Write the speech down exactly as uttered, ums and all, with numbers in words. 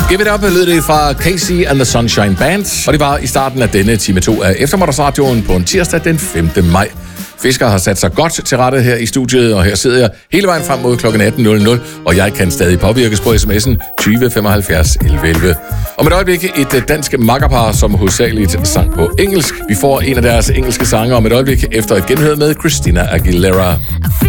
Give It Up lød det fra Casey and the Sunshine Band, og det var i starten af denne time to af Eftermiddagsradioen på en tirsdag den femte maj. Fisker har sat sig godt til rette her i studiet, og her sidder jeg hele vejen frem mod klokken atten nul nul, og jeg kan stadig påvirkes på sms'en tyve femoghalvfjerds elleve elleve. Om et øjeblik et dansk makkerpar, som hovedsageligt sang på engelsk. Vi får en af deres engelske sange om et øjeblik efter et genhør med Christina Aguilera.